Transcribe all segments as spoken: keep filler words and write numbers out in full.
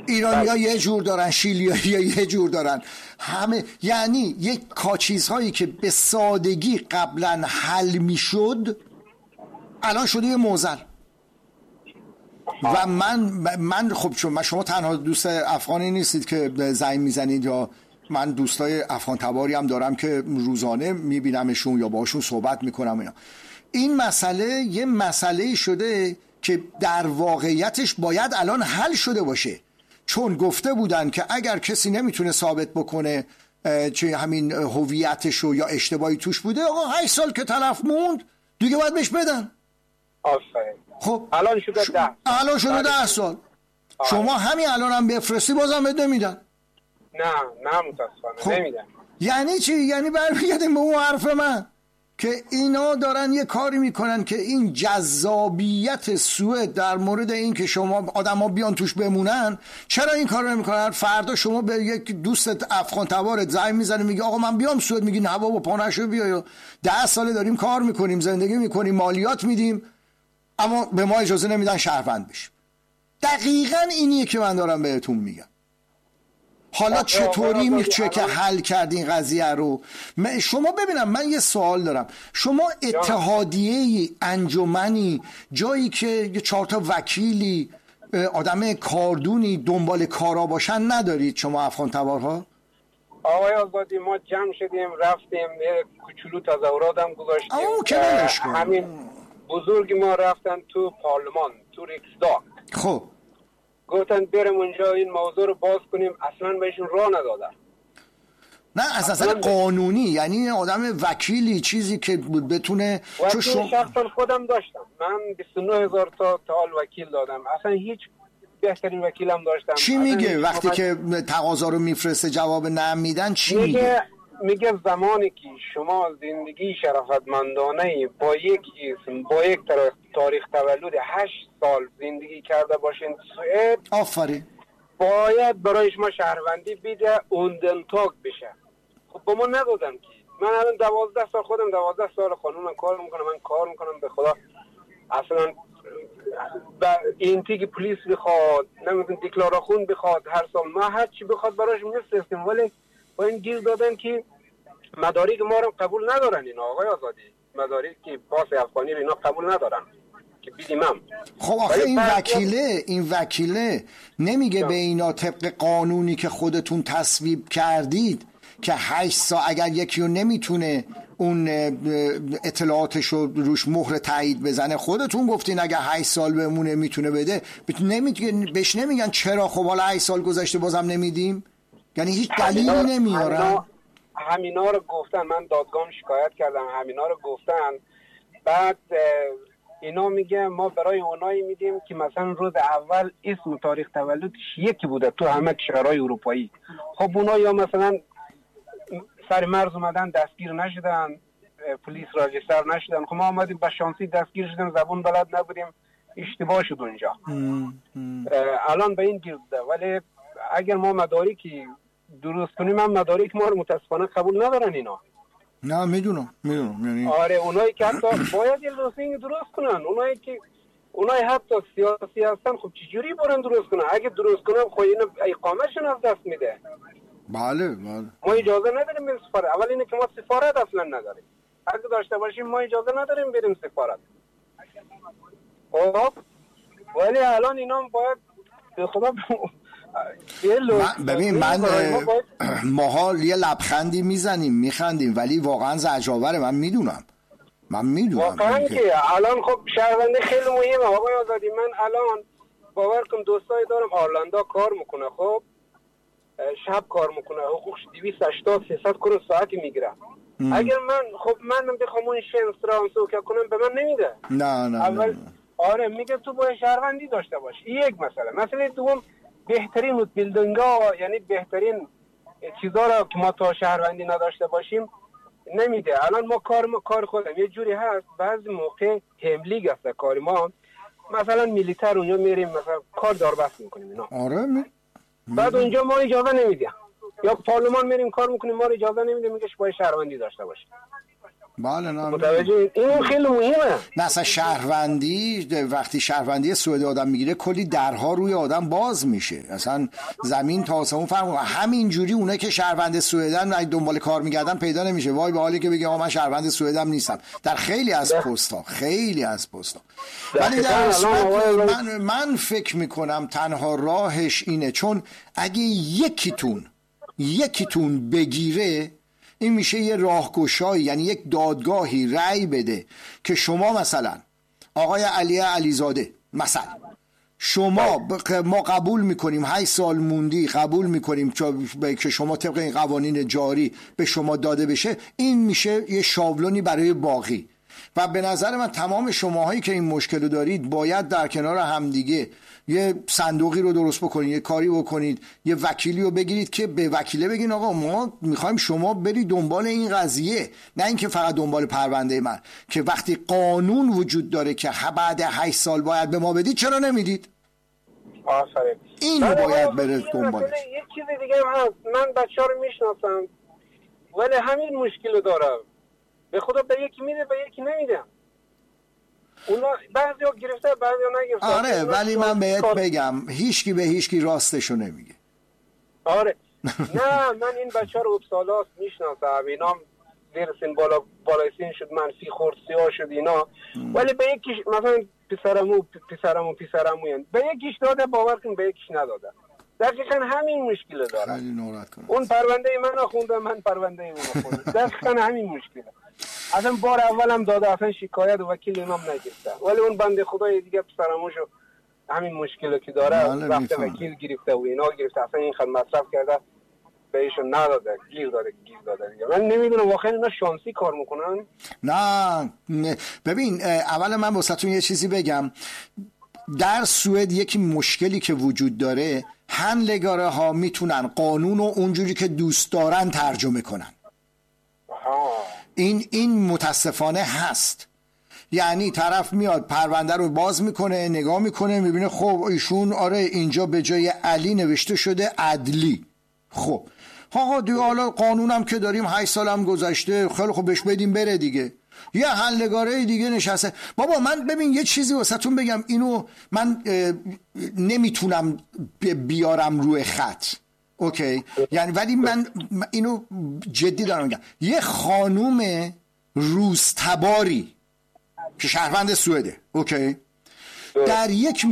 ایرانی‌ها یه جور دارن، شیلیایی‌ها یه جور دارن، همه. یعنی یک چیزهایی که به سادگی قبلا حل میشد الان شده یه معضل. و من من خب چون شما تنها دوست افغانی نیستید که زنگ میزنید، یا من دوستای افغان تباری هم دارم که روزانه میبینمشون یا باشون صحبت میکنم. اینا این مسئله یه مسئله شده که در واقعیتش باید الان حل شده باشه، چون گفته بودن که اگر کسی نمیتونه ثابت بکنه چه همین هویتشو یا اشتباهی توش بوده، آقا هشت سال که طرف موند دیگه باید بهش بدن. آفرین. خب الان شده ش... ده الان شده ده سال. آه. شما همین الان هم بفرستی بازم بهت نمیدن. نه نه متاسفانه خب. نمیدن. یعنی چی؟ یعنی برمیگردیم به اون حرف من که اینا دارن یه کاری میکنن که این جذابیت سوئد در مورد این که شما آدم ها بیان توش بمونن، چرا این کار رو نمیکنن؟ فردا شما به یک دوست افغان تبارت زنگ میزنه میگه آقا من بیام سوئد، میگی نه بابا پا نشو بیا، ده ساله داریم کار میکنیم، زندگی میکنیم، مالیات میدیم، اما به ما اجازه نمیدن شهروند بشیم. دقیقاً اینیه که من دارم بهتون میگم. حالا چطوری میشه که حل کردین قضیه رو؟ شما ببینم، من یه سوال دارم. شما اتحادیه، انجمنی، جایی که یه چهار تا وکیلی، آدم کاردونی دنبال کارا باشن ندارید شما افغان تبارها؟ آقای آزادی ما جمع شدیم رفتیم کوچولو تظاهراتم گذاشتیم، همین بزرگ ما رفتن تو پارلمان، تو ریکسداگ. خب گفتن بریم اونجا این موضوع رو باز کنیم، اصلا بهشون راه ندادن. نه از اصلا قانونی، یعنی آدم وکیلی چیزی که بتونه. وکیل شما... شخصا خودم داشتم، من بیست و نه هزار تا تال وکیل دادم، اصلا هیچ بهترین وکیلم داشتم. چی میگه وقتی شما... که تقاضا رو میفرسته جواب نه میدن؟ چی میگه؟ میگه میگه زمانی که شما زندگی شرافتمندانه با یک اسم، با یک تاریخ تولد هشت سال زندگی کرده باشین سوئد، آفرین، باید برای شما شهروندی بیده اوندنتاگ بشه. خب با ما ندادن که. من الان دوازده سال خودم دوازده سال قانون کار میکنم، من کار میکنم به خدا اصلا با اینتی که پلیس بخواد، نمیدونم دیکلاراسیون بخواد، هر سال ما هر چی بخواد براش میفرستیم، ولی با این گیر دادن که مدارک ما رو قبول ندارن. اینا آقای آزادی مدارک که پاس افغانی رو اینا قبول ندارن که بیدیم هم. خب آخه این وکیله این وکیله نمیگه به اینا طبق قانونی که خودتون تصویب کردید که هشت سال اگر یکی رو نمیتونه اون اطلاعاتش رو روش مهر تایید بزنه، خودتون گفتین اگر هشت سال بمونه میتونه بده، نمیگن بهش نمیگن چرا خب حالا هشت سال گذشته بازم نمیدیم؟ یعنی هیچ دلیلی نمیارن. همینا, همینا رو گفتن، من دادگاه شکایت کردم، همینا رو گفتن. بعد اینا میگه ما برای اونایی میدیم که مثلا روز اول اسم و تاریخ تولدش یکی بوده تو همه کشورهای اروپایی. خب اونا یا مثلا سر مرز اومدن دستگیر نشدن، پلیس راجستر نشدن، خب ما آمدیم با شانسی دستگیر شدیم، زبون بلد نبودیم، اشتباه شد اونجا. الان به این گیر بوده. ولی اگر ما مدارکی درست کنیم، هم مدارک ما رو متاسفانه قبول ندارن اینا. نه میدونم میدونم یعنی آره اونایی که حتی باید یه لوسینگ درست کنن، اونایی که اونایی حتی سیاسی هستن، خب چجوری برن درست کنن؟ اگه درست کنن خب این اقامتشون از دست میده. بله بله ما اجازه نداریم بریم سفارت. اول اینه که ما سفارت اصلا نداریم، اگه داشته باشیم ما اجازه نداریم بریم سفارت. خب ولی الان اینا باید به خدا من ببین من ماها یه لبخندی میزنیم میخندیم، ولی واقعا زجاوره. من میدونم من میدونم واقعا که الان خب شهرونده خیلی مهمه آقای آزادی. من الان باور کن دوستایی دارم آرلاندا کار میکنه، خب شب کار میکنه، حقوقش دویست و هشتاد سیصد کرون ساعتی میگیره. اگر من خب من بخوام اون شنس ترانسو که کنم به من نمیده. نه نه اول نه. آره میگه تو باید شهروندی داشته باشی. یک مسئله. مثلا دوم بهترین بیلدینگا، یعنی بهترین چیزا رو که ما تا شهروندی نداشته باشیم نمیده. الان ما کار ما کار خودم یه جوری هست، بعضی موقع هملیگ است کار ما، مثلا میلیتر اونجا میریم مثلا کار داربست میکنیم اینا. آره می... بعد اونجا ما اجازه نمیدیم، یا پارلمان میریم کار میکنیم ما رو اجازه نمیده، میگه باید شهروندی داشته باشی. بله نه متوجه این خیلی مهمه. نه اصلا شهروندی وقتی شهروندی سوئد آدم میگیره کلی درها روی آدم باز میشه، اصلا زمین تا آسمون فرق. همین جوری اونه که شهروند سوئدن دنبال کار میگردن پیدا نمیشه، وای به حالی که بگه آقا من شهروند سوئدم نیستم در خیلی از پست‌ها، خیلی از پست‌ها. ولی در من من فکر میکنم تنها راهش اینه، چون اگه یکیتون یکیتون بگیره این میشه یه راهگشایی، یعنی یک دادگاهی رأی بده که شما مثلا آقای علی علیزاده مثلا شما ما قبول میکنیم هشت سال موندی قبول میکنیم که شما طبق این قوانین جاری به شما داده بشه، این میشه یه شابلونی برای باقی. و به نظر من تمام شماهایی که این مشکل رو دارید باید در کنار همدیگه یه صندوقی رو درست بکنید، یه کاری بکنید، یه وکیلی رو بگیرید که به وکیله بگین آقا ما میخوایم شما برید دنبال این قضیه، نه اینکه فقط دنبال پرونده من، که وقتی قانون وجود داره که بعد هشت سال باید به ما بدید چرا نمیدید؟ آفرین. اینو باید بره دنبالش. یه چیز دیگه هم هست، من بچه‌ها رو میشناسم ولی همین مشکل دارم، به خدا به یکی میده به یکی نمیدم. اونا بعضیا گرفته بعضیا نگرفته. آره ولی من بهت بگم هیچکی به هیچکی راستشو نمیگه. آره نه من این بچه ها رو اپسالاست میشناسم، اینا زیر سن بالا بالای سن شد، منفی خورد سیاه شد اینا، ولی به یکیش مثلا پسرمو پسرمو پسرمو یعنی به یکیش داده باور کن به یکیش نداده. دقیقا همین مشکل داره. خیلی ناراحت کنم. اون پرونده من خوندم من پرونده اون خوندم. دقیقا همین مشکله. اصلا بار اولم داده اصلا شکایت و وکیل اینام نگرفته، ولی اون بنده خدای دیگه پسرموشو همین مشکلی که داره رفته وکیل گرفته و اینا گرفته، اصلا این خد مصرف کرده بهشون نداده، گیر داده گیر داده دیگه. من نمیدونم واقعا اینا شانسی کار میکنن. نه, نه. ببین اول من واسهتون یه چیزی بگم، در سوئد یکی مشکلی که وجود داره، هنلگاره ها میتونن قانون رو اونجوری که دوست دارن ترجمه کنن. آها. این این متاسفانه هست. یعنی طرف میاد پرونده رو باز میکنه نگاه میکنه میبینه خب ایشون آره اینجا به جای علی نوشته شده عدلی. خب ها دیگه حالا قانونم که داریم هشت سالم گذشته خیلی خب بهش بدیم بره دیگه. یه حلنگاره دیگه نشسته. بابا من ببین یه چیزی واسهتون بگم، اینو من نمیتونم بیارم روی خط اوکی، یعنی ولی من اینو جدی دارم میگم، یه خانوم روزتباری که شهروند سوئده اوکی در یک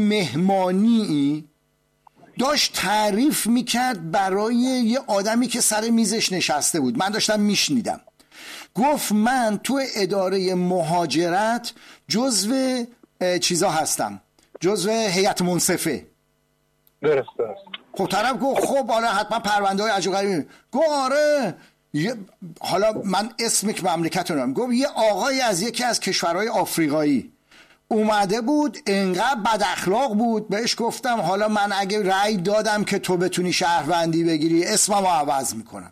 مهمانی داشت تعریف میکرد برای یه آدمی که سر میزش نشسته بود، من داشتم میشنیدم، گفت من تو اداره مهاجرت جزو چیزا هستم، جزو هیئت منصفه. درست درست. خب طرف گفت خب آره حتما پرونده های عجب غریبی. گفت آره حالا من اسم مملکت رو نمیدونم، گفت یه آقای از یکی از کشورهای آفریقایی اومده بود انقدر بد اخلاق بود، بهش گفتم حالا من اگه رأی دادم که تو بتونی شهروندی بگیری اسممو عوض میکنم.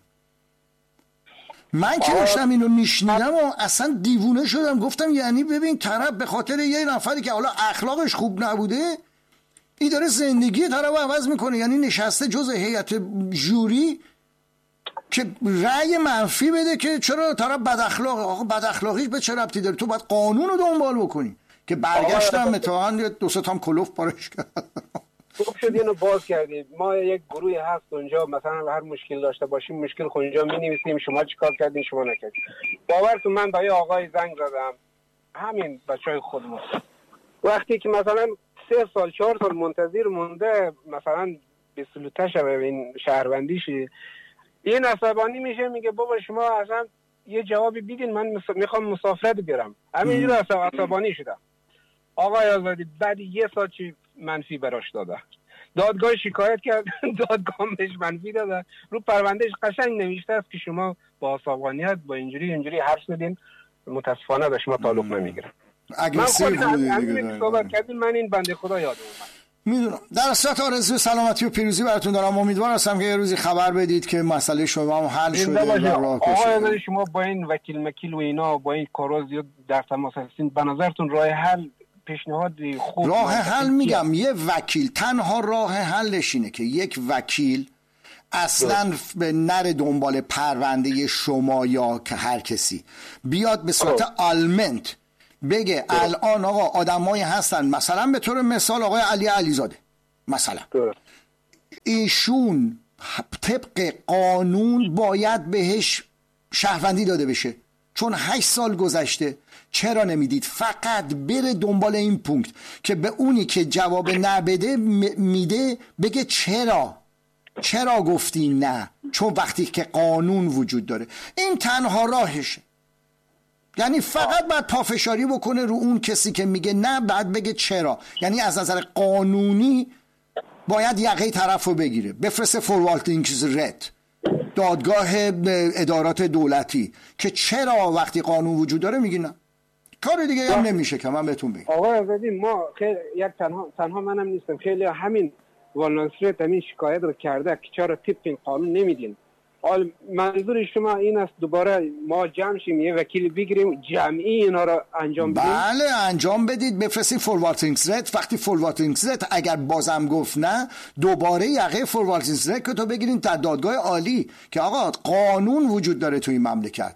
من که داشتم اینو میشنیدم و اصلا دیوونه شدم، گفتم یعنی ببین طرف به خاطر یه نفری که حالا اخلاقش خوب نبوده این داره زندگی طرف عوض میکنه، یعنی نشسته جز هیئت جوری که رأی منفی بده که چرا طرف بد اخلاق. آقا بد اخلاقی به چه ربطی داره؟ تو باید قانون رو دنبال بکنی. که برگشتم اتفاقا دو سه تا کلوف پارش کرد. خوب شد اینو باز کردید. ما یک گروهی هست اونجا مثلا هر مشکل داشته باشیم مشکل خود اونجا می‌نویسیم شما چیکار کردین شما نکردین. باورتون من با یه آقای زنگ زدم همین بچهای خودمون وقتی که مثلا سه سال چهار سال منتظر مونده مثلا به سلوته شبه این شهروندیشی این عصبانی میشه میگه بابا شما اصلا یه جوابی بیدین من میخوام مسافرت برم. همینجور عصبانی شدم. آقای آزادی بعد یه سال چی منفی براش داده، دادگاه شکایت کرد دادگاه بهش منفی داده، رو پروندهش قشنگ نوشته است که شما با عصبانیت با اینجوری اینجوری حرف زدین متاسفانه به شما تعلق نمیگیره. من خودم همین صحبت کردیم من این بنده خدا یادم اومد. میدونم. در صورت آرزوی سلامتی و پیروزی براتون دارم. امیدوار هستم که یه روزی خبر بدید که مسئله شما هم حل شده. آقای شما با این وکیل مکیل و اینا با این کارا زیاد در تماس هستین، به نظرتون راه حل پیشنهاد خوب راه حل میگم یه وکیل تنها راه حلش اینه که یک وکیل اصلا به نر دنبال پرونده شما یا که هر کسی بیاد به صورت آلمنت بگه الان آقا آدمایی هستن، مثلا به طور مثال آقای علی علیزاده مثلا، ایشون طبق قانون باید بهش شهروندی داده بشه چون هشت سال گذشته. چرا نمیدید؟ فقط بره دنبال این پونکت که به اونی که جواب نبده میده بگه چرا چرا گفتی نه، چون وقتی که قانون وجود داره این تنها راهشه. یعنی فقط باید پافشاری بکنه رو اون کسی که میگه نه، بعد بگه چرا. یعنی از نظر قانونی باید یقه طرف رو بگیره، بفرسته فوروالتینگزرت، دادگاه ادارات دولتی، که چرا وقتی قانون وجود داره میگی نه. کار دیگه هم نمیشه که من بهتون بگم. آقا عزیزی ما خیلی یک تنها تنها منم نیستم، خیلی همین والناسرت همین شکایت رو کرده که چرا طبق این قانون نمیدین. حال منظور شما این است دوباره ما جمع شیم یه وکیل بگیریم جمعی اینا رو انجام بدیم؟ بله انجام بدید، بفرستید فوروالتینگزرت. وقتی فوروالتینگزرت اگر بازم گفت نه، دوباره یقه فوروالتینگزرت که تو بگیرین در دادگاه عالی که آقا قانون وجود داره توی این مملکت.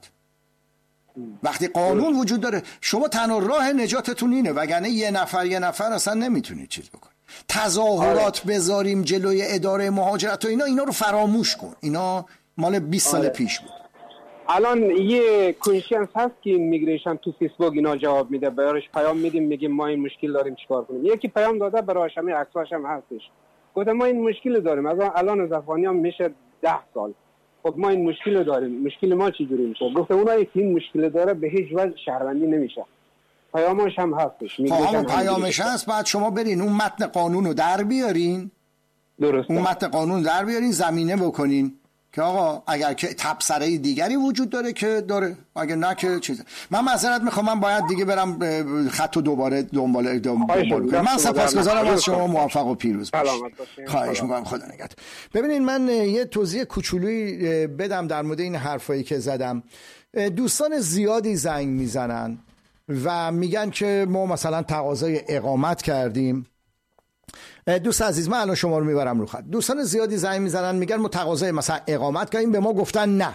وقتی قانون وجود داره شما تنها راه نجاتتون اینه، وگرنه یه نفر یه نفر اصلا نمیتونید چیز بکنید. تظاهرات بذاریم جلوی اداره مهاجرت و اینا اینا رو فراموش کن، اینا مال بیست سال پیش بود. الان یه کنشنس هست که میگریشن تو فیسبوک اینا جواب میده، براش پیام میدیم میگیم ما این مشکل داریم چیکار کنیم. یکی پیام داده براش همین عکساش هم هستش، گفت ما این مشکل داریم از الان زفانی هم میشه ده سال، خب ما این مشکل داریم، مشکل ما چی جوری میشه؟ گفت اونایی که این مشکل داره به هیچ وجه شهروندی نمیشه. پیامش هم هستش، همون پیامش هست. بعد شما برین اون متن قانون رو در بیارین، درسته، اون متن قانون در بیارین، زمینه بکنین که آقا اگر که تبصره دیگری وجود داره که داره، اگر نه که چیزه. من معذرت میخوام، من باید دیگه برم خط و دوباره دنبال دنبال کنم. من سپاسگزارم از شما، موفق و پیروز باشید. خواهش میکنم، خدا نگهدار. ببینید من یه توضیح کوچولویی بدم در مورد این حرفایی که زدم. دوستان زیادی زنگ میزنن و میگن که ما مثلا تقاضای اقامت کردیم. دوست عزیز من الان شما رو میبرم رو خط. دوستان زیادی زنگ میزنن میگن ما تقاضای مثلا اقامت کردیم، به ما گفتن نه،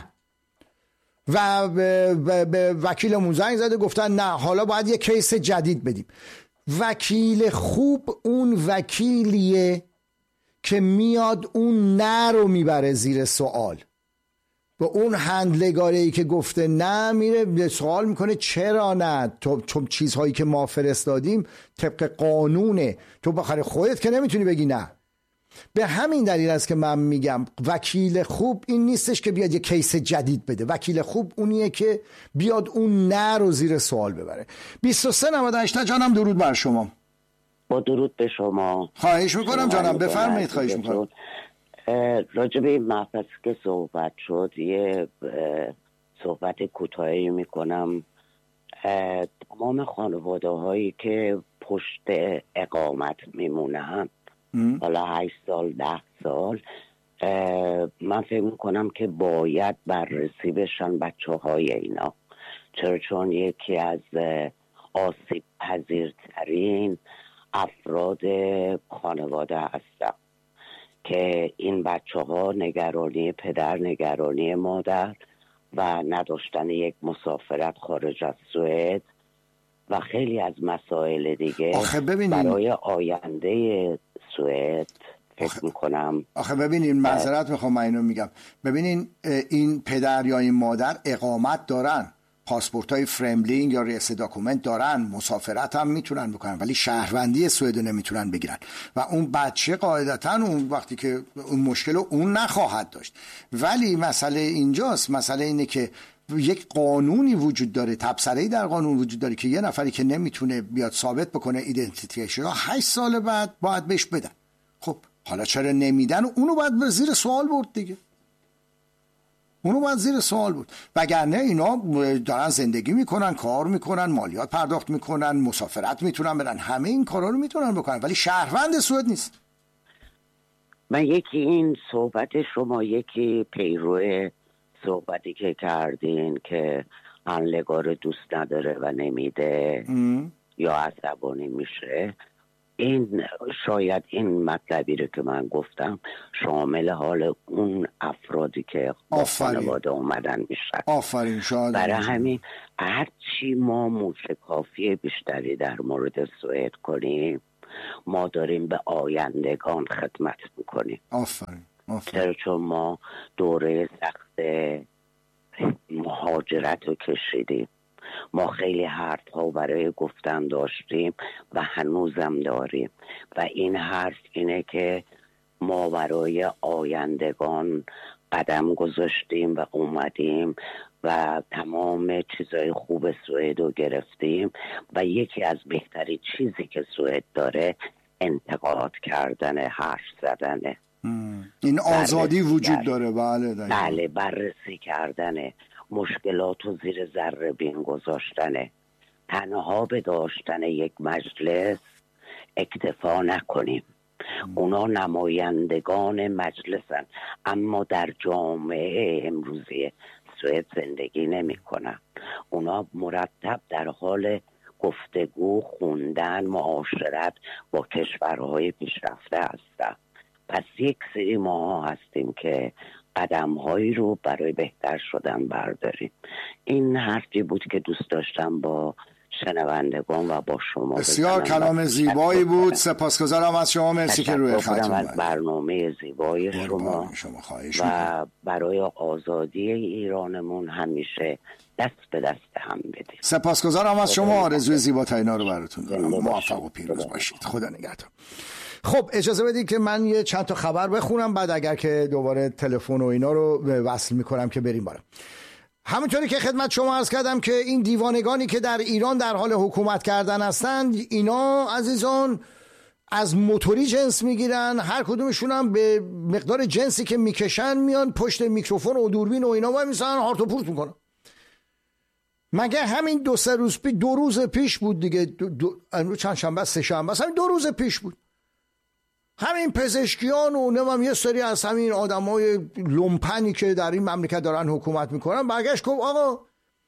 و به وکیلمون زنگ زده گفتن نه، حالا باید یه کیس جدید بدیم. وکیل خوب اون وکیلیه که میاد اون نه رو میبره زیر سوال. به اون هندلگاره‌ای که گفته نه میره سوال میکنه چرا نه، تو چون چیزهایی که ما فرستادیم طبق قانونه، تو بخاطر خودت که نمیتونی بگی نه. به همین دلیل است که من میگم وکیل خوب این نیستش که بیاد یه کیس جدید بده. وکیل خوب اونیه که بیاد اون نه رو زیر سوال ببره. بیست و سه نود و هشت جانم، درود بر شما. با درود به شما. خواهش میکنم جانم، بفرمایید. خواهش میکنم. راجع به این مبحث که صحبت شد یه صحبت کوتاهی میکنم. تمام خانواده هایی که پشت اقامت میمونن، حالا هشت سال ده سال، من فکر میکنم که باید بررسی بشن بچه های اینا، چرا چون یکی از آسیب پذیرترین افراد خانواده هستن که این بچه ها نگرانی پدر، نگرانی مادر و نداشتن یک مسافرت خارج از سوئد و خیلی از مسائل دیگه برای آینده سوئد فکر میکنم. آخه ببینین، معذرت میخوام من اینو میگم، ببینین این پدر یا این مادر اقامت دارن، پاسپورت های فرملینگ یا ریس داکومنت دارن، مسافرت هم میتونن بکنن، ولی شهروندی سوئد نمیتونن بگیرن و اون بچه قاعدتا اون وقتی که اون مشکل رو اون نخواهد داشت. ولی مسئله اینجاست، مسئله اینه که یک قانونی وجود داره، تبصره‌ای در قانون وجود داره که یه نفری که نمیتونه بیاد ثابت بکنه ایدنتیتیش رو هشت سال بعد باید بهش بدن. خب حالا چرا نمیدن؟ اونو باید به زیر سوال برد دیگه، اونو باید زیر سوال بود. وگرنه اینا دارن زندگی میکنن، کار میکنن، مالیات پرداخت میکنن، مسافرت میتونن برن، همه این کارا رو میتونن بکنن، ولی شهروند سوئد نیست. من یکی این صحبت شما، یکی پیرو صحبتی که کردین که هندلگار دوست نداره و نمیده ام. یا عصبانی میشه، این شاید این مطلبی رو که من گفتم شامل حال اون افرادی که با خانواده اومدن میشن. آفرین. شاید برای همین هرچی ما موشکافی بیشتری در مورد سوئد کنیم ما داریم به آیندگان خدمت میکنیم. آفرین. چرا؟ چون ما دوره سخت مهاجرت رو کشیدیم، ما خیلی حرف ها برای گفتن داشتیم و هنوزم داریم و این حرف اینه که ما برای آیندگان قدم گذاشتیم و اومدیم و تمام چیزای خوب سوئد رو گرفتیم و یکی از بهترین چیزی که سوئد داره انتقاد کردن، حرف زدنه. این آزادی وجود داره. بله داره. بله، بررسی کردنه، مشکلات رو زیر ذره بین گذاشتنه، تنها به داشتن یک مجلس اکتفا نکنیم. اونا نمایندگان مجلسن اما در جامعه امروزی سوئد زندگی نمی کنن. اونا مرتب در حال گفتگو، خوندن، معاشرت با کشورهای پیشرفته هستن. پس یک سری ماها هستیم که قدم هایی رو برای بهتر شدن برداریم. این حرفی بود که دوست داشتم با شنوندگان و با شما بسیار کلام زیبایی بود. سپاسگزارم از شما. مرسی که روی خط اومدید. از برنامه زیبای شما, شما و برای آزادی ایرانمون همیشه دست به دست هم بدیم. سپاسگزارم از شما. آرزوی زیباترین ها رو براتون دارم. موفق و پیروز باشید. خدا نگهدار. خب اجازه بدید که من یه چند تا خبر بخونم، بعد اگر که دوباره تلفن و اینا رو وصل میکنم که بریم بالا. همونطوری که خدمت شما عرض کردم که این دیوانگانی که در ایران در حال حکومت کردن هستند، اینا عزیزان از موتوری جنس میگیرن، هر کدومشون هم به مقدار جنسی که میکشن میان پشت میکروفون و دوربین و اینا وای میسن هارت و پورت میکنن. مگه همین دو سه روز پیش، دو روز پیش بود دیگه، دو دو امروز چند شنبه، سه شنبه، همین دو روز پیش بود، همین پزشکیان و نمیم یه سری از همین آدمای لومپنی که در این مملکت دارن حکومت میکنن برگشت گفت آقا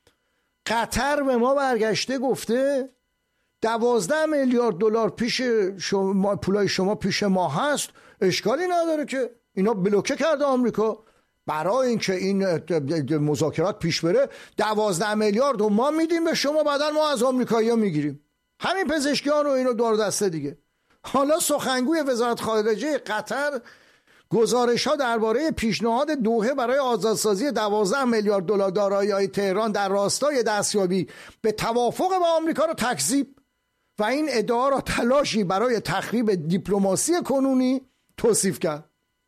قطر به ما برگشته گفته دوازده میلیارد دلار پیش شما، پولای شما پیش ما هست، اشکالی نداره که اینا بلوکه کرده آمریکا. برای اینکه این مذاکرات پیش بره دوازده میلیارد و ما میدیم به شما، بعدا ما از آمریکایی‌ها میگیریم. همین پزشکیان و اینو دار دسته دیگه. حالا سخنگوی وزارت خارجه قطر گزارش ها درباره پیشنهاد دوحه برای آزادسازی دوازده میلیارد دلار دارایی‌های تهران در راستای دستیابی به توافق با آمریکا رو تکذیب و این ادعا را تلاشی برای تخریب دیپلماسی کنونی توصیف کرد.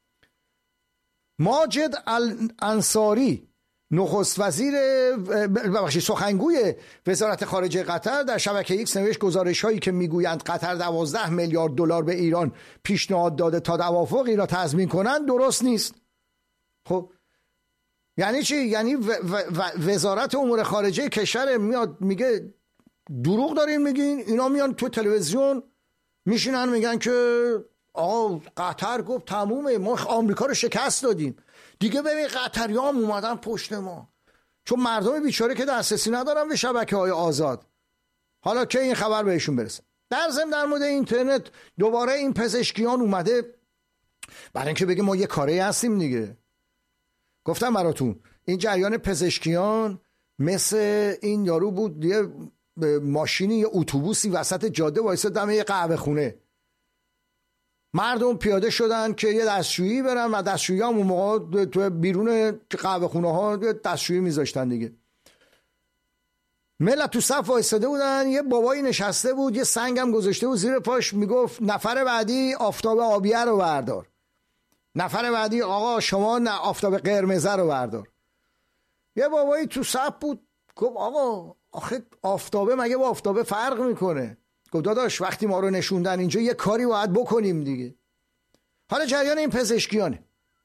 ماجد الانصاری نخست وزیر ببخشید سخنگوی وزارت خارجه قطر در شبکه ایکس نوشت گزارش هایی که میگویند قطر دوازده میلیارد دلار به ایران پیشنهاد داده تا توافقی را تضمین کنند درست نیست. خب یعنی چی؟ یعنی و و و وزارت امور خارجه کشور میاد میگه دروغ دارین میگین، اینا میان تو تلویزیون میشینن میگن که آقا قطر گفت تمومه، ما آمریکا رو شکست دادیم دیگه. ببین قطریام اومدن پشت ما، چون مردم بیچاره که دسترسی ندارن به شبکه‌های آزاد. حالا که این خبر بهشون برسه. در ضمن در مورد اینترنت دوباره این پزشکیان اومده برای اینکه بگه ما یه کاری هستیم دیگه. گفتم براتون این جریان پزشکیان مثل این یارو بود، یه ماشینی یه اتوبوسی وسط جاده وایسه دم یه قهوه خونه، مردم پیاده شدن که یه دستشویی برن و دستشویی هم اون موقع تو بیرون قهوه خونه ها دستشویی میذاشتن دیگه. ملت تو صف وایساده بودن، یه بابایی نشسته بود یه سنگ هم گذاشته بود زیر پاش، میگفت نفر بعدی آفتاب آبیه رو بردار، نفر بعدی آقا شما نه آفتاب قرمزه رو بردار. یه بابایی تو صف بود گفت آقا آخه آفتابه مگه با آفتابه فرق میکنه؟ گفت داداش وقتی ما رو نشوندن اینجا یه کاری باید بکنیم دیگه. حالا جریان این پزشکیانه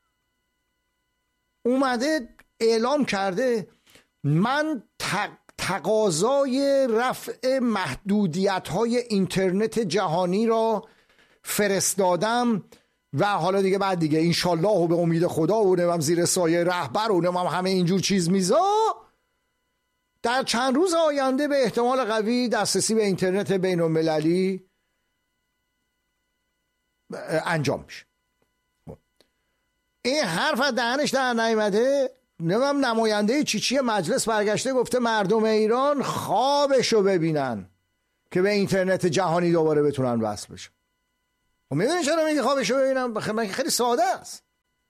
اومده اعلام کرده من تقاضای رفع محدودیت‌های اینترنت جهانی را فرستادم و حالا دیگه بعد دیگه انشالله و به امید خدا و نمیم زیر سایه رهبر و نمیم همه اینجور چیز میزا در چند روز آینده به احتمال قوی دسترسی به اینترنت بین المللی انجام میشه. این حرف از دهنش در نیامده، نمیم نماینده چیچی مجلس برگشته گفته مردم ایران خوابشو ببینن که به اینترنت جهانی دوباره بتونن وصل بشن. و میدونی چرا میگه خوابشو ببینن؟ بخیر خیلی ساده است.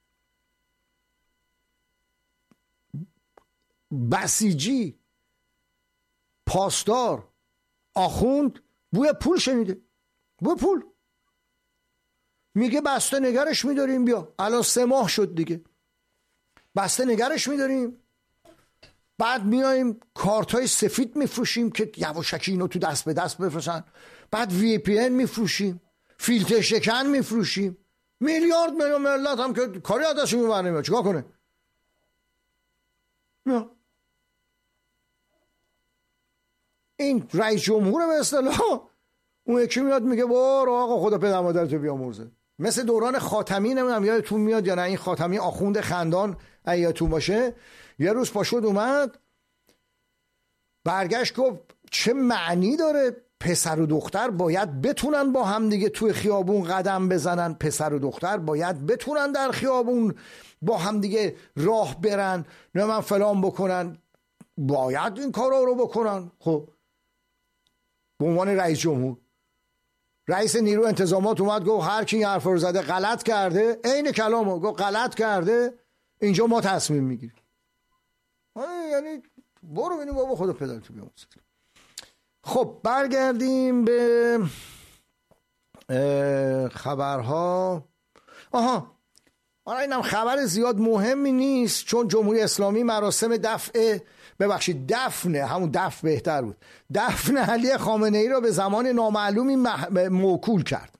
بسیجی، پاسدار، آخوند بوی پول شنیده، بوی پول. میگه بسته نگرش میداریم، بیا الان سه ماه شد دیگه، بسته نگرش میداریم، بعد میایم کارتای سفید میفروشیم که یواشکی اینو تو دست به دست بفرستن، بعد وی پی ان میفروشیم، فیلتر شکن میفروشیم، میلیارد میلیون ملت هم که کاری از دستشون میبرنیم، چیکار کنه؟ نه. این رئیس جمهور به اصطلاح، اون یکی میاد میگه برو آقا خدا پدر مادرتو بیامرزه. مثل دوران خاتمی، نمیدونم یادتون میاد یا نه، این خاتمی آخوند خندان یادتون باشه، یه روز پاشد اومد برگشت گفت چه معنی داره پسر و دختر باید بتونن با هم دیگه توی خیابون قدم بزنن، پسر و دختر باید بتونن در خیابون با هم دیگه راه برن، نه من فلان بکنن، باید این کارا رو بکنن. خب به عنوان رئیس جمهور، رئیس نیرو انتظامات اومد گفت هر کی این حرف رو زده غلط کرده، عین کلامو گفت غلط کرده، اینجا ما تصمیم میگیریم. یعنی برو ببینیم بابا خدا پدرتو بیامرزه. خب برگردیم به خبرها. آها آره اینم خبر زیاد مهمی نیست، چون جمهوری اسلامی مراسم دفع ببخشید دفن همون دفع بهتر بود دفن علی خامنه ای را به زمان نامعلومی موکول کرد.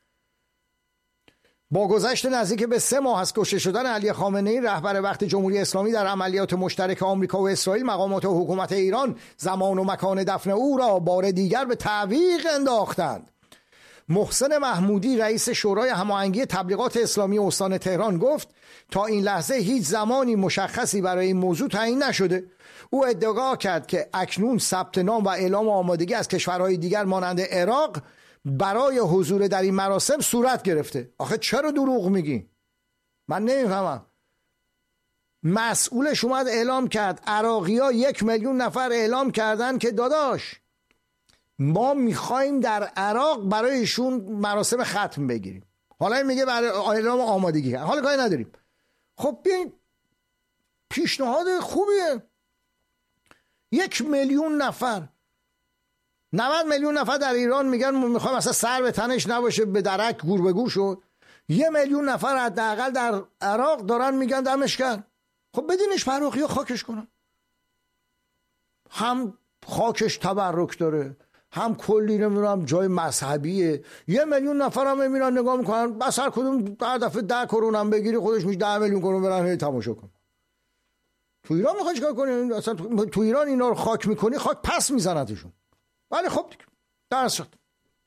با گذشت نزدیک به سه ماه از کشته شدن علی خامنه ای رهبر وقت جمهوری اسلامی در عملیات مشترک آمریکا و اسرائیل، مقامات و حکومت ایران زمان و مکان دفن او را بار دیگر به تعویق انداختند. محسن محمودی رئیس شورای هماهنگی تبلیغات اسلامی استان تهران گفت تا این لحظه هیچ زمانی مشخصی برای این موضوع تعیین نشده. او ادعا کرد که اکنون ثبت نام و اعلام آمادگی از کشورهای دیگر مانند عراق برای حضور در این مراسم صورت گرفته. آخه چرا دروغ میگی؟ من نمیفهمم. مسئولش اومد اعلام کرد، عراقی‌ها یک میلیون نفر اعلام کردن که داداش ما میخوایم در عراق برایشون مراسم ختم بگیریم. حالا میگه برای اعلام آمادگی، حالا کاری نداریم. خب بیاین، پیشنهاد خوبیه. یک میلیون نفر، نود میلیون نفر در ایران میگن میخوایم اصلا سر به تنش نباشه، به درک گور به گور شد. یه میلیون نفر حداقل در عراق دارن میگن دمش کرد. خب بدینش فراخی ها خاکش کنن. هم خاکش تبرک داره، هم کلی نمیدونم جای مذهبیه. یه میلیون نفر هم میرن نگاه میکنن، بس هر کدوم هر دفعه ده کرون هم بگیری خودش میشه ده میلیون کرون برن هی تماشا کن. تو ایران میخوای چیکار کنی؟ اصلا تو ایران اینا رو خاک میکنی، خاک پس میزنتشون. ولی خب دیگه درست شد.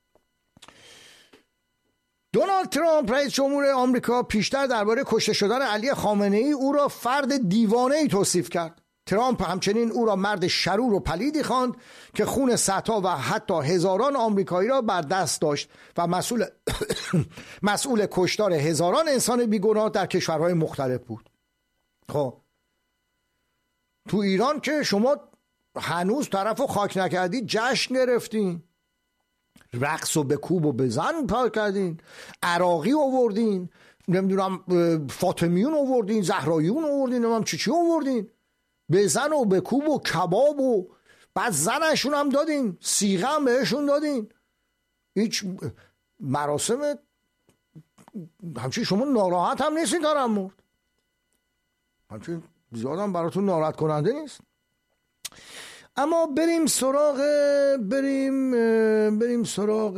دونالد ترامپ رئیس جمهور آمریکا پیشتر درباره کشته شدن علی خامنه ای او را فرد دیوانه ای توصیف کرد. ترامپ همچنین او را مرد شرور و پلیدی خواند که خون صدها و حتی هزاران آمریکایی را بر دست داشت و مسئول مسئول کشتار هزاران انسان بیگناه در کشورهای مختلف بود. خب تو ایران که شما هنوز طرفو خاک نکردی جشن گرفتین، رقص و به کوب و بزن پار کردین، عراقی آوردین، نمیدونم فاطمیون آوردین، زهراییون آوردین، نمیدونم چی چی آوردین، بزن و به کوب و کباب و بعد زنشون هم دادین، سیغه هم بهشون دادین. هیچ مراسم همچین شما ناراحت هم نیستین دارم مرد، همچین زیاد هم براتون ناراحت کننده نیست. اما بریم سراغ بریم بریم سراغ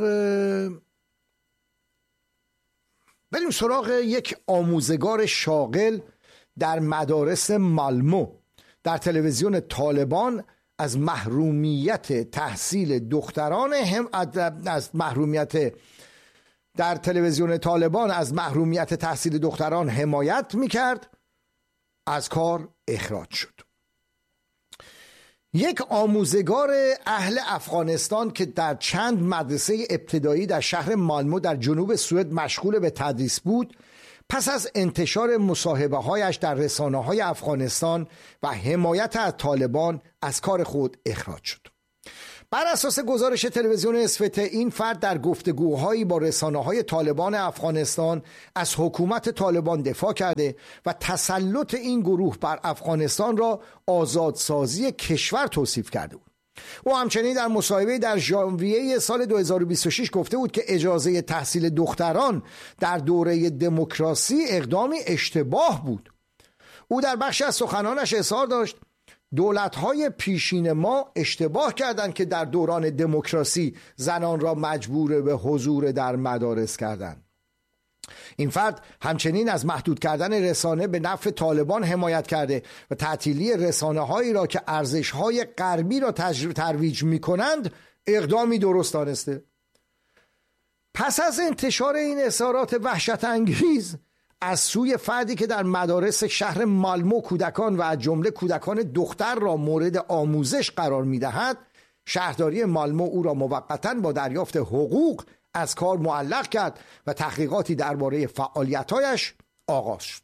بریم سراغ یک آموزگار شاغل در مدارس مالمو. در تلویزیون طالبان از محرومیت تحصیل دختران هم از محرومیت در تلویزیون طالبان از محرومیت تحصیل دختران حمایت میکرد، از کار اخراج شد. یک آموزگار اهل افغانستان که در چند مدرسه ابتدایی در شهر مالمو در جنوب سوئد مشغول به تدریس بود، پس از انتشار مصاحبه‌هایش در رسانه‌های افغانستان و حمایت از طالبان از کار خود اخراج شد. بر اساس گزارش تلویزیون اسوته، این فرد در گفتگوهایی با رسانه‌های طالبان افغانستان از حکومت طالبان دفاع کرده و تسلط این گروه بر افغانستان را آزادسازی کشور توصیف کرده بود. او همچنین در مصاحبه در ژانویه سال دو هزار و بیست و شش گفته بود که اجازه تحصیل دختران در دوره دموکراسی اقدامی اشتباه بود. او در بخشی از سخنانش اظهار داشت دولت‌های پیشین ما اشتباه کردند که در دوران دموکراسی زنان را مجبور به حضور در مدارس کردند. این فرد همچنین از محدود کردن رسانه به نفع طالبان حمایت کرده و تعطیلی رسانه‌هایی را که ارزش‌های غربی را ترویج می‌کنند اقدامی درست دانسته. پس از انتشار این اظهارات وحشت انگیز از سوی فردی که در مدارس شهر مالمو کودکان و از جمله کودکان دختر را مورد آموزش قرار می‌دهد، شهرداری مالمو او را موقتاً با دریافت حقوق از کار معلق کرد و تحقیقاتی درباره فعالیت‌هایش آغاز شد.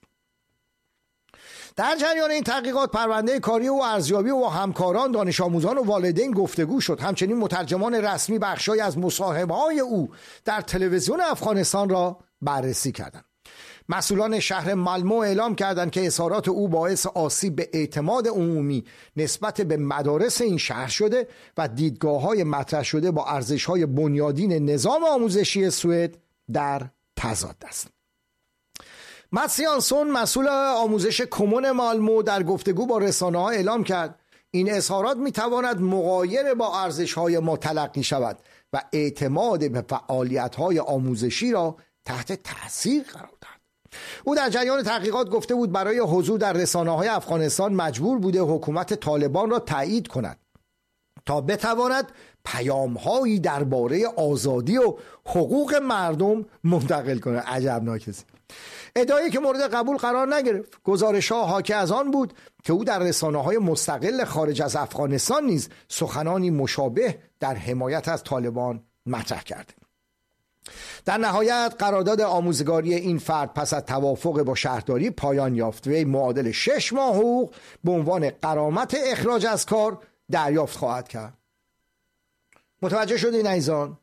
در جریان این تحقیقات پرونده کاری او ارزیابی و همکاران، دانش آموزان و والدین گفتگو شد. همچنین مترجمان رسمی بخشای از مصاحبه‌های او در تلویزیون افغانستان را بررسی کردند. مسئولان شهر مالمو اعلام کردند که اظهارات او باعث آسیب به اعتماد عمومی نسبت به مدارس این شهر شده و دیدگاه‌های مطرح شده با ارزش‌های بنیادین نظام آموزشی سوئد در تضاد است. ماتس یانسون، مسئول آموزش کمون مالمو، در گفتگو با رسانه‌ها اعلام کرد این اظهارات می‌تواند مغایر با ارزش‌های ما تلقی شود و اعتماد به فعالیت‌های آموزشی را تحت تاثیر قرار دهد. او در جریان تحقیقات گفته بود برای حضور در رسانه‌های افغانستان مجبور بوده حکومت طالبان را تایید کند تا بتواند پیام‌هایی درباره آزادی و حقوق مردم منتقل کند. عجب ناکسی. ادعایی که مورد قبول قرار نگرفت. گزارش‌ها حاکی از آن بود که او در رسانه‌های مستقل خارج از افغانستان نیز سخنانی مشابه در حمایت از طالبان مطرح کرده. در نهایت قرارداد آموزگاری این فرد پس از توافق با شهرداری پایان یافت. وی معادل شش ماه حقوق به عنوان غرامت اخراج از کار دریافت خواهد کرد. متوجه شدین عزیزان؟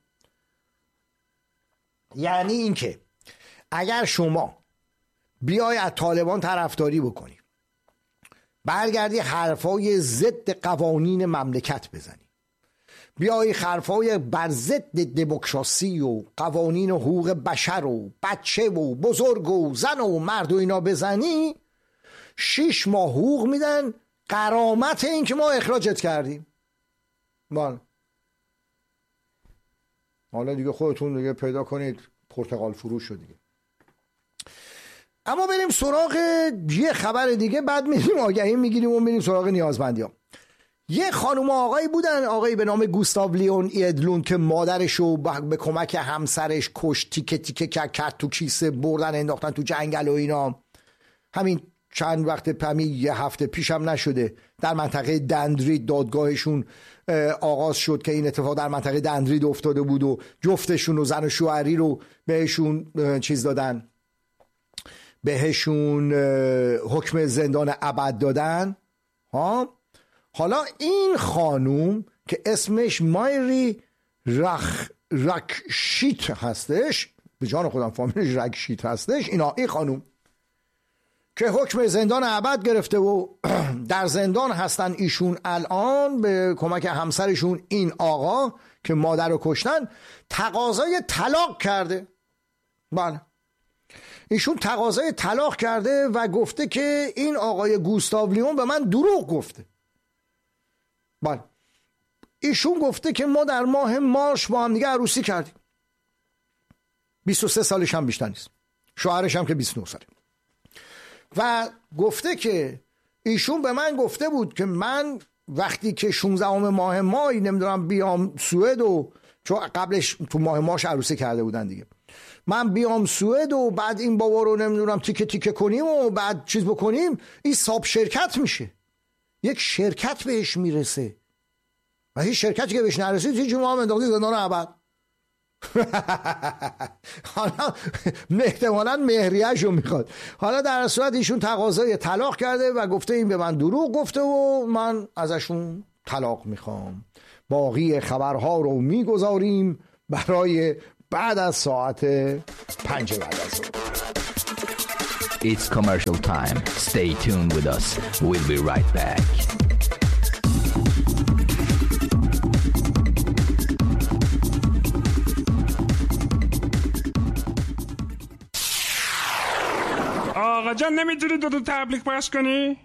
یعنی اینکه اگر شما بیای از طالبان طرفداری بکنی، برگردی حرفای ضد قوانین مملکت بزنی، بیای حرفای بر ضد دموکراسی و قوانین حقوق بشر و بچه و بزرگ و زن و مرد و اینا بزنی، شش ماه حقوق میدن غرامت این که ما اخراجت کردیم. بله. حالا دیگه خودتون دیگه پیدا کنید پرتقال فروش شد دیگه. اما بریم سراغ یه خبر دیگه، بعد میریم آگهی میگیریم و بریم سراغ نیازمندی‌ها. یه خانم و آقایی بودن، آقایی به نام گوستاو لیون ایدلوند که مادرشو به کمک همسرش کشت، تیکه تیکه کرد تو کیسه، بردن انداختن تو جنگل و اینا. همین چند وقت همین یه هفته پیشم نشده در منطقه دندرید دادگاهشون آغاز شد که این اتفاق در منطقه دندرید افتاده بود و جفتشون و زن و شوهری رو بهشون چیز دادن، بهشون حکم زندان ابد دادن. ها حالا این خانوم که اسمش مایری رخ رکشیت هستش، به جان خودم فامیلش رکشیت هستش، اینا این خانوم که حکم زندان ابد گرفته و در زندان هستن ایشون الان به کمک همسرشون این آقا که مادر رو کشتن تقاضای طلاق کرده. بله، ایشون تقاضای طلاق کرده و گفته که این آقای گوستاو لیون به من دروغ گفته. بله، ایشون گفته که ما در ماه مارس با هم دیگه عروسی کردیم. بیست و سه سالش هم بیشتر نیست، شوهرش هم که بیست و نه ساله. و گفته که ایشون به من گفته بود که من وقتی که شانزدهم ماه مای نمیدونم بیام سوئد و چون قبلش تو ماه مارس عروسی کرده بودن دیگه، من بیام سوئد و بعد این بابا رو نمیدونم تیکه تیکه کنیم و بعد چیز بکنیم، این ساب شرکت میشه. یک شرکت بهش میرسه و هیچ شرکتی که بهش نرسید هیچ ما هم انداختی زندان ابد. حالا احتمالاً مهریه‌شو میخواد. حالا در صورت ایشون تقاضای طلاق کرده و گفته این به من دروغ گفته و من ازشون طلاق میخوام. باقی خبرها رو میگذاریم برای بعد از ساعت پنج بعد از ظهر. It's commercial time. Stay tuned with us. We'll be right back. آقا جان نمیتونی دو دو تبلیغ پخش کنی؟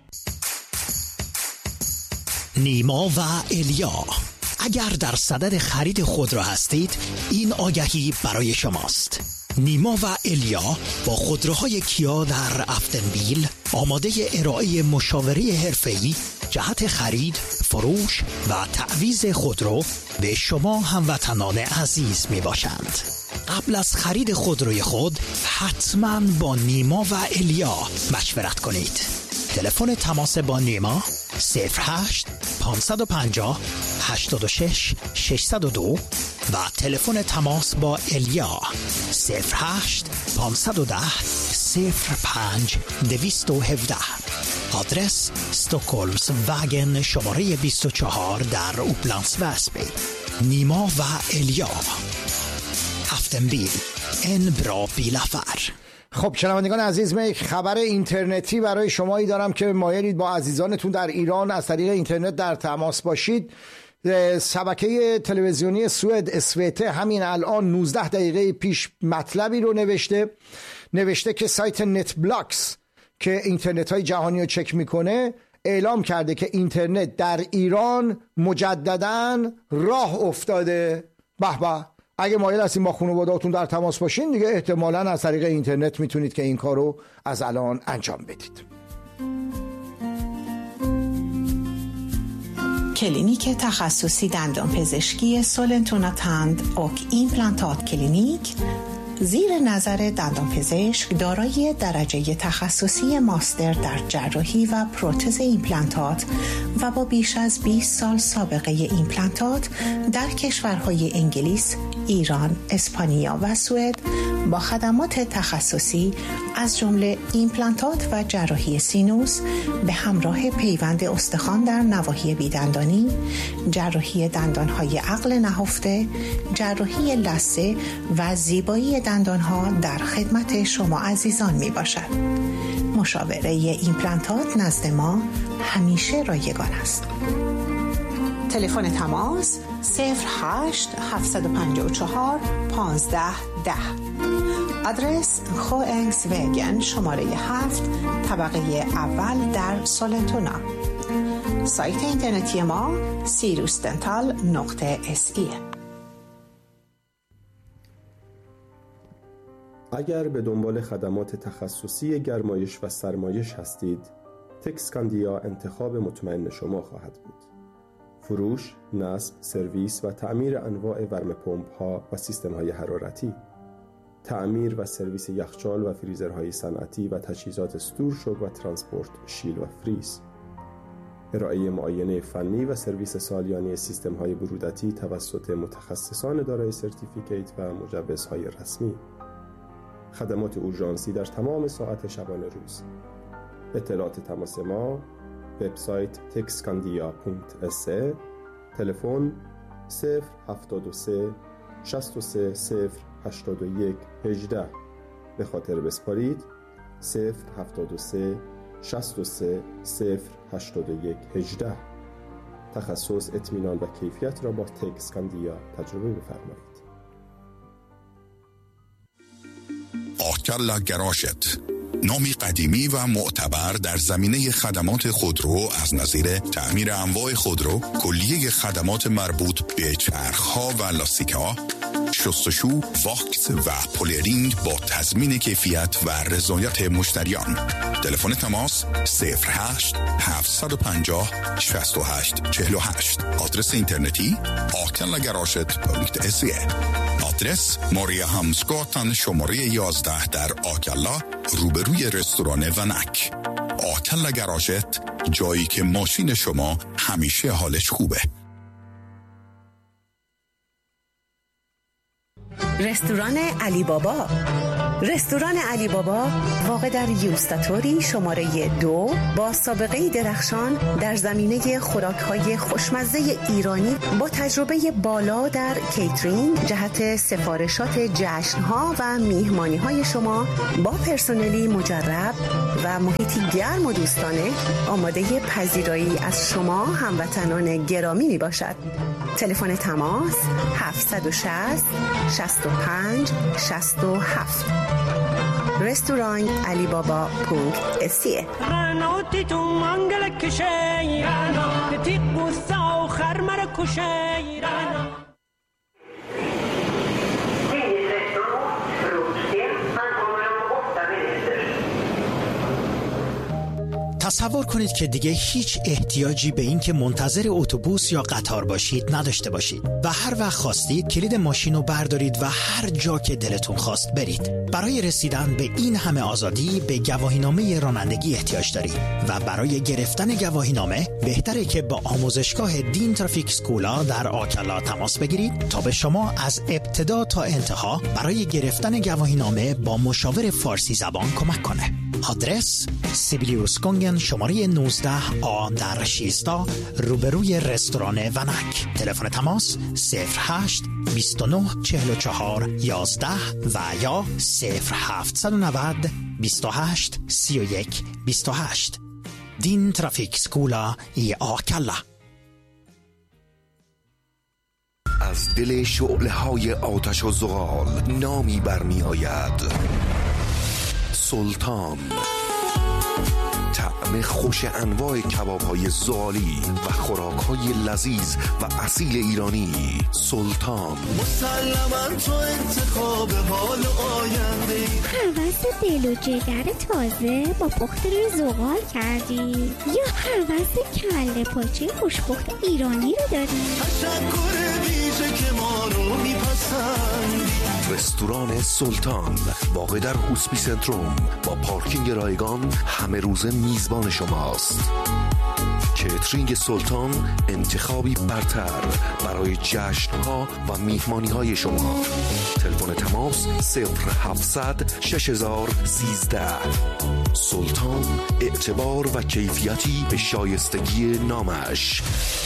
نیما و الیا، اگر در صدد خرید خودرو هستید این آگهی برای شماست. نیما و الیا با خودروهای کیا در افتنبیل آماده ارائه مشاوره حرفه‌ای جهت خرید، فروش و تعویض خودرو به شما هموطنان عزیز می باشند. قبل از خرید خودروی خود حتما با نیما و الیا مشورت کنید. تلفن تماس با نیما صفر هشت پانصد و پنجاه هشتاد و شش ششصد و دو و تلفن تماس با الیا صفر هشت پانصد و ده صفر پنج دویست و هفده. آدرس استکهلمز وگن شماره بیست و چهار در اوپلندس وسبی. نیما و الیا، افتنبیل، ان برا بیلافر. خب شنوندگان عزیز، من یک خبر اینترنتی برای شمایی دارم که مایلید با عزیزانتون در ایران از طریق اینترنت در تماس باشید. شبکه تلویزیونی سوئد اسوته همین الان نوزده دقیقه پیش مطلبی رو نوشته نوشته که سایت نت بلاکس که اینترنت های جهانی رو چک میکنه اعلام کرده که اینترنت در ایران مجدداً راه افتاده. به به، اگه مایل هستین با خانواده‌هاتون در تماس باشین دیگه احتمالاً از طریق اینترنت میتونید که این کارو از الان انجام بدید. کلینیک تخصصی دندان پزشکی سولنتونا تند اوک ایمپلانتات کلینیک زیر نظر دندان پزشک دارای درجه تخصصی ماستر در جراحی و پروتز ایمپلانتات و با بیش از بیست سال سابقه ایمپلانتات در کشورهای انگلیس، ایران، اسپانیا و سوئد با خدمات تخصصی از جمله ایمپلانتات و جراحی سینوس به همراه پیوند استخوان در نواحی بیدندانی، جراحی دندانهای عقل نهفته، جراحی لثه و زیبایی دندانها در خدمت شما عزیزان می باشد. مشاوره ایمپلانتات نزد ما همیشه رایگان است. تلفن تماس صفر هشت هفت پنج چهار پانزده ده. آدرس خوئنگس وگن شماره هفت طبقه اول در سولنتونا. سایت اینترنتی ما سیروس دنتال نقطه اس ای. اگر به دنبال خدمات تخصصی گرمایش و سرمایش هستید، تکسکاندیا انتخاب مطمئن شما خواهد بود. فروش، نصب، سرویس و تعمیر انواع ورم پمپ ها و سیستم های حرارتی، تعمیر و سرویس یخچال و فریزرهای صنعتی و تجهیزات استورشوک و ترانسپورت شیل و فریز، ارائه معاینه فنی و سرویس سالیانه سیستم های برودتی توسط متخصصان دارای سرتیفیکیت و مجوزهای رسمی، خدمات اورژانسی در تمام ساعت شبانه روز. اطلاعات تماس ما وبسایت تکسکاندیا دات اس ای، تلفن صفر هفتاد و سه شصت و سه صفر هشتاد و یک هجده. به خاطر بسپارید صفر هفتاد و سه شصت و سه صفر هشتاد و یک هجده. تخصص، اطمینان و کیفیت را با تکسکاندیا تجربه بفرمایید. آکلا گراشت، نامی قدیمی و معتبر در زمینه خدمات خودرو از نظیر تعمیر انواع خودرو، کلیه خدمات مربوط به چرخ‌ها و لاستیک‌ها، شستشو، واکس و پولرینگ با تضمین کیفیت و رضایت مشتریان. تلفن تماس صفر هشت هفت پنجاه شصت و هشت چهل و هشت. آدرس اینترنتی آکلا گراشت دات اس ای. آدرس ماریا همسگاتن شماره یازده در آکلا روبروی رستوران ونک. آکلا گراشت جایی که ماشین شما همیشه حالش خوبه. رستوران علی بابا. رستوران علی بابا واقع در یوستاتوری شماره دو با سابقه درخشان در زمینه خوراک‌های خوشمزه ایرانی با تجربه بالا در کیترینگ جهت سفارشات جشن‌ها و میهمانی‌های شما با پرسنلی مجرب و محیطی گرم و دوستانه آماده پذیرایی از شما هموطنان گرامی میباشد. تلفن تماس هفت شش صفر شصت و پنج شصت و هفت. رستوران علی بابا پونک اسیه. رنوتی تو منگل کشی رنو تیق بوسا و خرمر کشی رنو. تصور کنید که دیگه هیچ احتیاجی به این که منتظر اتوبوس یا قطار باشید نداشته باشید و هر وقت خواستید کلید ماشین رو بردارید و هر جا که دلتون خواست برید. برای رسیدن به این همه آزادی به گواهینامه رانندگی احتیاج دارید و برای گرفتن گواهینامه بهتره که با آموزشگاه دین ترافیک سکولا در آکلا تماس بگیرید تا به شما از ابتدا تا انتها برای گرفتن گواهینامه با مشاور فارسی زبان کمک کنه. آدرس سیبیلیوس گونگن شماره نوزده آ در شیستا روبروی رستوران ونک. تلفن تماس صفر هشت بیست و نه چهل و چهار یازده و یا صفر هفت نه نه بیست و هشت سی و یک بیست و هشت. دین ترافیک سکولا ای آکلا. از دل شعله های آتش و زغال نامی برمی آید: سلطان. طعم خوش انواع کباب‌های زغالی و خوراک‌های لذیذ و اصیل ایرانی. سلطان. مسلماً تو انتخاب حال آینده. هوس دل و جگر تازه با پخت روی زغال کردی یا هوس کله پاچه خوشپخت ایرانی رو داری؟ تشکر ویژه که ما رو میپسندی. رستوران سلطان واقع در هوسپی سنتروم با پارکینگ رایگان همه روزه میزبان شماست. کیترینگ سلطان انتخابی برتر برای جشن‌ها و میهمانی‌های شما. تلفن تماس صفر هفتصد شش هزار سیزده. سلطان، اعتبار و کیفیتی به شایستگی نامش.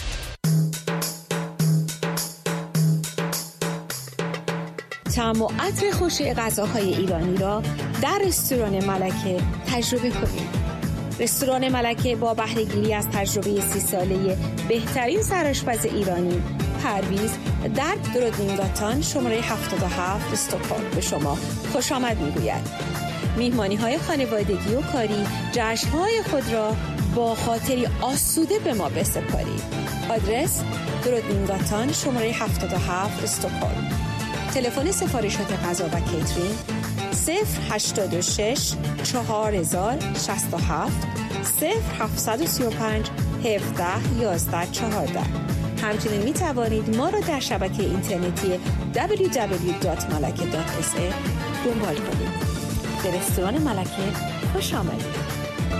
طعم و عطر خوش غذاهای ایرانی را در رستوران ملکه تجربه کنید. رستوران ملکه با بهره‌گیری از تجربه سی ساله بهترین سرآشپز ایرانی پرویز در درودینگاتان شماره هفتاد و هفت استکهلم به شما خوش آمد میگوید. میهمانی‌های خانوادگی و کاری جشن‌های خود را با خاطری آسوده به ما بسپارید. آدرس درودینگاتان شماره هفتاد و هفت استکهلم. تلفن سفارشات غذا و کیترینگ صفر هشتاد و شش چهار هزار شصت و هفت صفر هفتصد و سی و پنج هفده یازده چهارده. همچنین می توانید ما را در شبکه اینترنتی دبلیو دبلیو دبلیو دات ملکه دات اس ای دنبال کنید. به رستوران ملکه خوش آمدید.